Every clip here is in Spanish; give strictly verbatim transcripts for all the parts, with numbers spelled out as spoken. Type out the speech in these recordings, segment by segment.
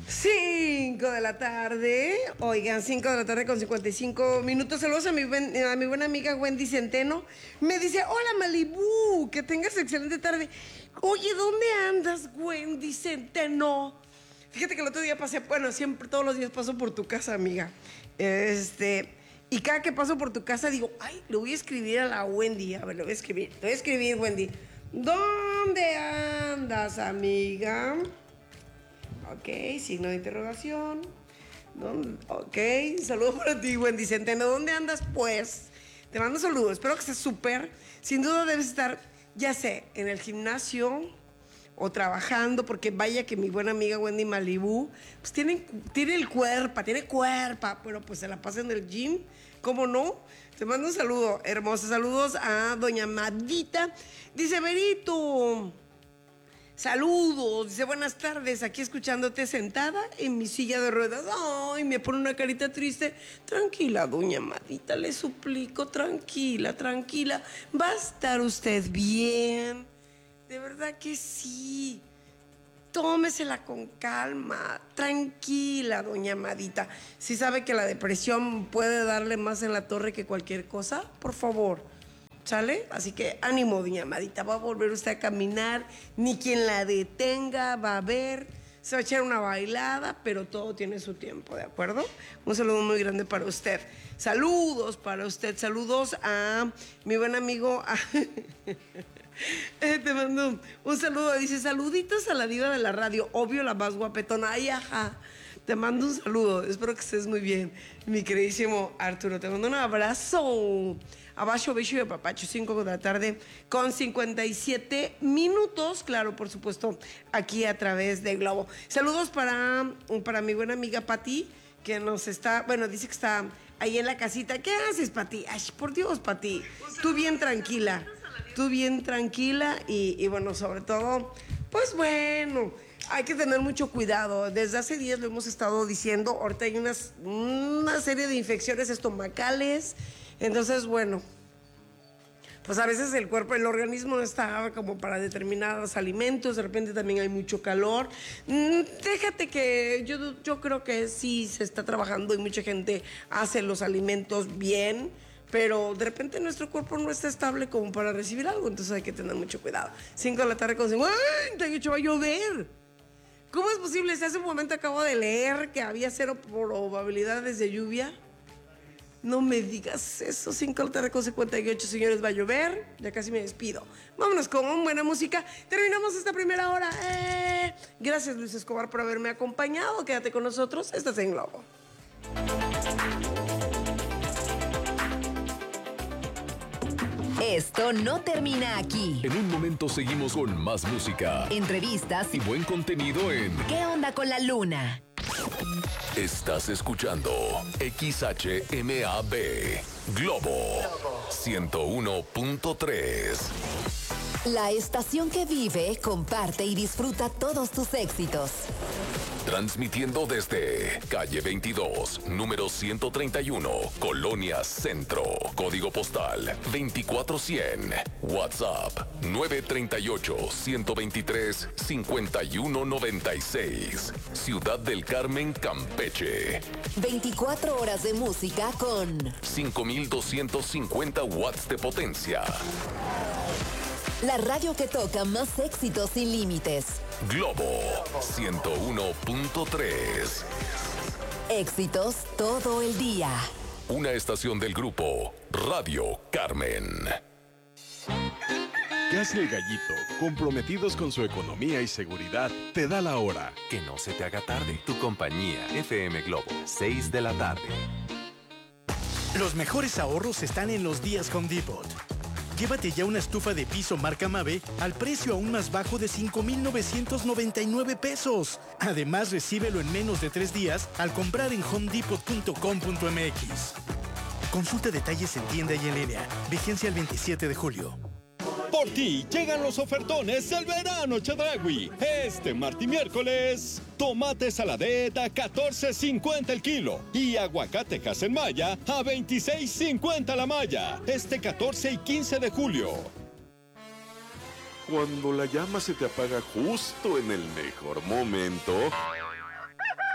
cinco de la tarde, oigan, cinco de la tarde con cincuenta y cinco minutos. Saludos a mi, buen, a mi buena amiga Wendy Centeno. Me dice, hola Malibú, que tengas excelente tarde. Oye, ¿dónde andas, Wendy Centeno? Fíjate que el otro día pasé, bueno, siempre, todos los días paso por tu casa, amiga. Este, y cada que paso por tu casa digo, ay, le voy a escribir a la Wendy. A ver, le voy a escribir, le voy a escribir, Wendy. ¿Dónde andas, amiga? Ok, signo de interrogación. ¿Dónde? Ok, saludos para ti, Wendy Centeno. ¿Dónde andas, pues? Te mando saludos, espero que estés súper. Sin duda debes estar, ya sé, en el gimnasio o trabajando, porque vaya que mi buena amiga Wendy Malibú, pues tiene, tiene el cuerpo, tiene cuerpo, pero pues se la pasa en el gym, ¿cómo no? Te mando un saludo, hermosa. Saludos a doña Madita. Dice, Berito, saludos, dice, buenas tardes, aquí escuchándote sentada en mi silla de ruedas. Ay, me pone una carita triste. Tranquila, doña Madita, le suplico, tranquila, tranquila. Va a estar usted bien. De verdad que sí. Tómesela con calma, tranquila, doña Madita. Si sabe que la depresión puede darle más en la torre que cualquier cosa, por favor, ¿sale? Así que ánimo, doña Madita, va a volver usted a caminar, ni quien la detenga, va a ver, se va a echar una bailada, pero todo tiene su tiempo, ¿de acuerdo? Un saludo muy grande para usted. Saludos para usted, saludos a mi buen amigo... A Eh, te mando un saludo, dice, saluditos a la diva de la radio, obvio la más guapetona. Ay, ajá, te mando un saludo, espero que estés muy bien, mi queridísimo Arturo, te mando un abrazo, abajo, beso y papacho. Cinco de la tarde con cincuenta y siete minutos, claro, por supuesto, aquí a través de Globo. Saludos para, para mi buena amiga Pati, que nos está, bueno, dice que está ahí en la casita. ¿Qué haces, Pati? Ay, por Dios, Pati, tú bien tranquila. Tú bien tranquila y, y bueno, sobre todo, pues bueno, hay que tener mucho cuidado. Desde hace días lo hemos estado diciendo, ahorita hay unas, una serie de infecciones estomacales, entonces bueno, pues a veces el cuerpo, el organismo no está como para determinados alimentos, de repente también hay mucho calor. Déjate que yo, yo creo que sí se está trabajando y mucha gente hace los alimentos bien, pero de repente nuestro cuerpo no está estable como para recibir algo, entonces hay que tener mucho cuidado. cinco de la tarde con cincuenta y ocho, va a llover. ¿Cómo es posible? Si hace un momento acabo de leer que había cero probabilidades de lluvia. No me digas eso. Cinco de la tarde con cincuenta y ocho, señores, va a llover. Ya casi me despido. Vámonos con buena música. Terminamos esta primera hora. Eh, gracias, Luis Escobar, por haberme acompañado. Quédate con nosotros. Estás en Globo. Esto no termina aquí. En un momento seguimos con más música, entrevistas y buen contenido en ¿Qué onda con la luna? Estás escuchando X H M A B Globo ciento uno punto tres. La estación que vive, comparte y disfruta todos tus éxitos. Transmitiendo desde calle veintidós, número ciento treinta y uno, Colonia Centro. Código postal veinticuatro cien. WhatsApp nueve tres ocho, uno dos tres, cinco uno nueve seis. Ciudad del Carmen, Campeche. veinticuatro horas de música con cinco mil doscientos cincuenta watts de potencia. La radio que toca más éxitos sin límites. Globo ciento uno punto tres. Éxitos todo el día. Una estación del grupo Radio Carmen. ¿Qué hace el Gallito? Comprometidos con su economía y seguridad, te da la hora. Que no se te haga tarde. Tu compañía, F M Globo, seis de la tarde. Los mejores ahorros están en los días Home Depot. Llévate ya una estufa de piso marca Mave al precio aún más bajo de cinco mil novecientos noventa y nueve pesos. Además, recíbelo en menos de tres días al comprar en home depot punto com punto m x. Consulta detalles en tienda y en línea. Vigencia el veintisiete de julio. Por ti llegan los ofertones del verano Chedraui. Este martes y miércoles, tomate saladeta a catorce cincuenta el kilo y aguacate en malla a veintiséis cincuenta la malla. Este catorce y quince de julio. Cuando la llama se te apaga justo en el mejor momento,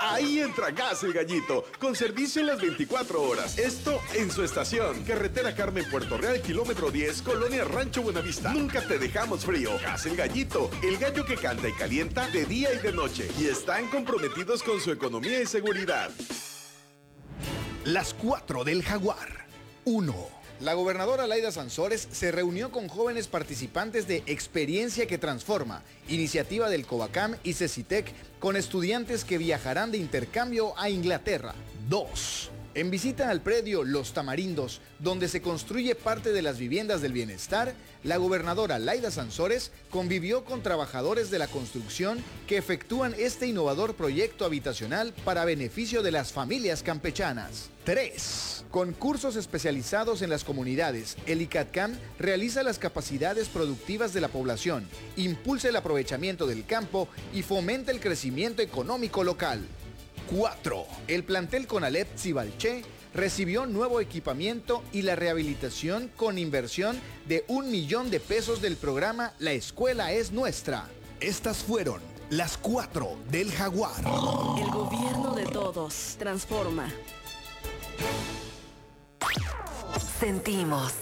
Ahí entra Gas El Gallito, con servicio en las veinticuatro horas. Esto en su estación. Carretera Carmen, Puerto Real, kilómetro diez, Colonia Rancho Buenavista. Nunca te dejamos frío. Gas El Gallito, el gallo que canta y calienta de día y de noche. Y están comprometidos con su economía y seguridad. Las cuatro del Jaguar. uno. La gobernadora Laida Sansores se reunió con jóvenes participantes de Experiencia que Transforma, iniciativa del Covacam y Cecitec, con estudiantes que viajarán de intercambio a Inglaterra. dos. En visita al predio Los Tamarindos, donde se construye parte de las viviendas del bienestar, la gobernadora Laida Sansores convivió con trabajadores de la construcción que efectúan este innovador proyecto habitacional para beneficio de las familias campechanas. tres. Con cursos especializados en las comunidades, el ICATCAM realiza las capacidades productivas de la población, impulsa el aprovechamiento del campo y fomenta el crecimiento económico local. cuatro. El plantel Conalep Cibalché recibió nuevo equipamiento y la rehabilitación con inversión de un millón de pesos del programa La Escuela es Nuestra. Estas fueron las cuatro del Jaguar. El gobierno de todos transforma. Sentimos,